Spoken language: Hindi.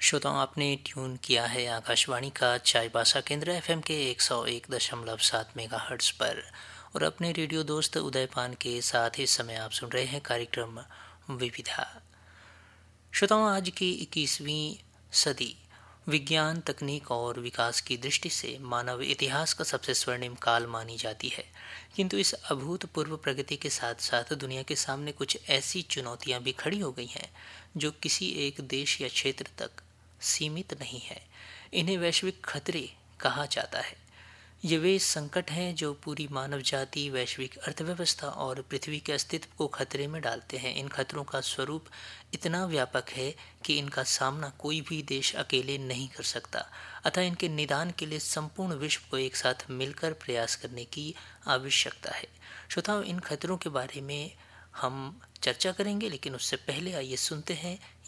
श्रोताओं, आपने ट्यून किया है आकाशवाणी का चाईबासा केंद्र एफएम के 101.7 मेगाहर्ट्ज़ पर और अपने रेडियो दोस्त उदयपान के साथ इस समय आप सुन रहे हैं कार्यक्रम विविधा। श्रोताओं, आज की 21वीं सदी विज्ञान, तकनीक और विकास की दृष्टि से मानव इतिहास का सबसे स्वर्णिम काल मानी जाती है। किंतु इस अभूतपूर्व प्रगति के साथ साथ दुनिया के सामने कुछ ऐसी चुनौतियां भी खड़ी हो गई हैं जो किसी एक देश या क्षेत्र तक सीमित नहीं है। इन्हें वैश्विक खतरे कहा जाता है। ये वे संकट हैं जो पूरी मानव जाति, वैश्विक अर्थव्यवस्था और पृथ्वी के अस्तित्व को खतरे में डालते हैं। इन खतरों का स्वरूप इतना व्यापक है कि इनका सामना कोई भी देश अकेले नहीं कर सकता। अतः इनके निदान के लिए संपूर्ण विश्व को एक साथ मिलकर प्रयास करने की आवश्यकता है। श्रोताओं, इन खतरों के बारे में हम चर्चा करेंगे, लेकिन उससे पहले आइए सुनते हैं